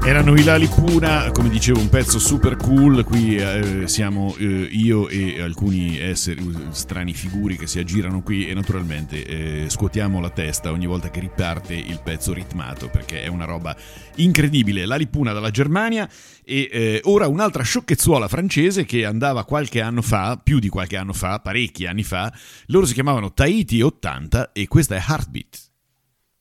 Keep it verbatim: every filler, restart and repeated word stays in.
Erano i Lalipuna, come dicevo, un pezzo super cool. Qui eh, siamo eh, io e alcuni esseri, strani figuri che si aggirano qui e naturalmente eh, scuotiamo la testa ogni volta che riparte il pezzo ritmato, perché è una roba incredibile. Lalipuna dalla Germania e eh, ora un'altra sciocchezzuola francese che andava qualche anno fa, più di qualche anno fa, parecchi anni fa. Loro si chiamavano Tahiti ottanta e questa è Heartbeat.